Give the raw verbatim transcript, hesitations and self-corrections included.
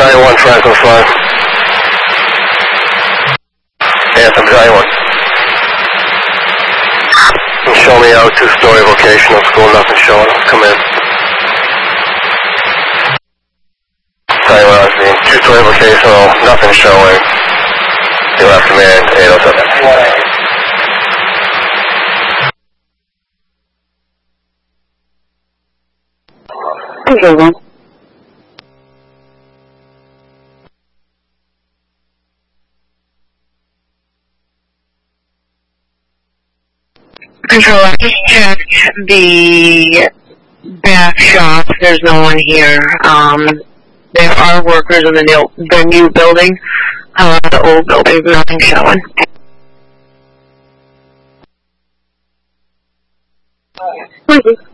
Giant one, Franklin five. Anthem, Giant one. Show me out, two-story vocational school, nothing showing. Come in. Giant one, Osby. Two-story vocational, nothing showing. You'll have to man, eight oh seven. Okay, then. Control, I just checked the back shop. There's no one here. Um, there are workers in the new, the new building. Uh, the old building, nothing showing. Thank you.